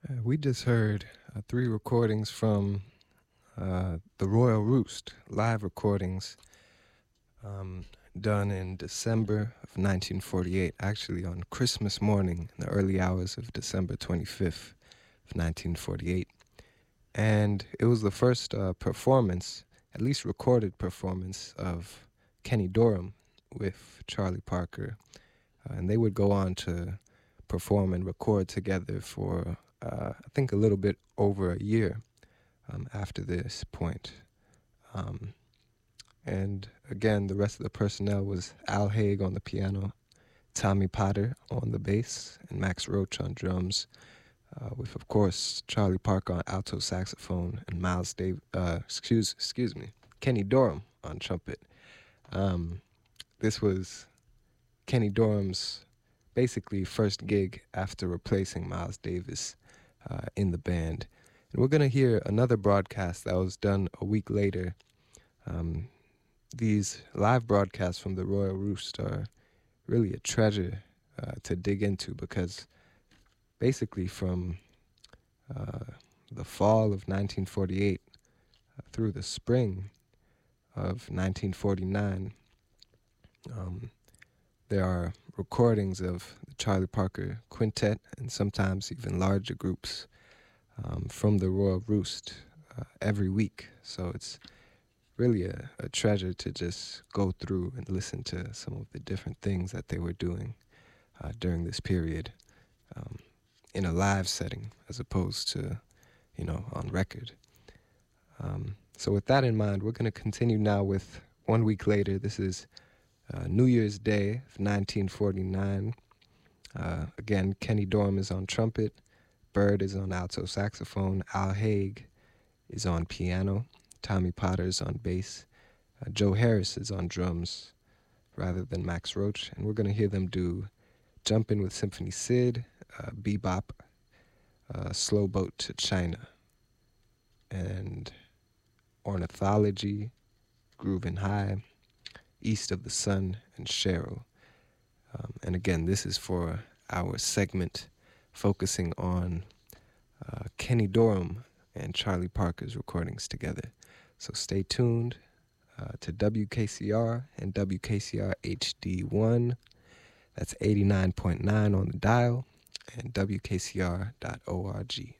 We just heard three recordings from the Royal Roost, live recordings um, done in December of 1948, actually on Christmas morning in the early hours of December 25th of 1948. And it was the first performance, at least recorded performance, of Kenny Dorham with Charlie Parker. And they would go on to perform and record together for I think a little bit over a year after this point. Um, and again, the rest of the personnel was Al Haig on the piano, Tommy Potter on the bass, and Max Roach on drums, with of course Charlie Parker on alto saxophone and excuse me, Kenny Dorham on trumpet. This was Kenny Dorham's basically first gig after replacing Miles Davis in the band. And we're going to hear another broadcast that was done a week later. These live broadcasts from the Royal Roost are really a treasure to dig into, because basically from the fall of 1948 through the spring of 1949, there are recordings of the Charlie Parker Quintet and sometimes even larger groups from the Royal Roost every week. So it's really a treasure to just go through and listen to some of the different things that they were doing during this period in a live setting as opposed to, on record. So with that in mind, we're going to continue now with 1 week later. This is New Year's Day of 1949. Again, Kenny Dorham is on trumpet, Bird is on alto saxophone, Al Haig is on piano, Tommy Potter is on bass, Joe Harris is on drums rather than Max Roach, and we're going to hear them do Jumpin' with Symphony Sid, Bebop, Slow Boat to China, and Ornithology, Groovin' High, East of the Sun, and Cheryl. And again, this is for our segment focusing on Kenny Dorham and Charlie Parker's recordings together. So stay tuned to WKCR and WKCR HD1. That's 89.9 on the dial, and WKCR.org.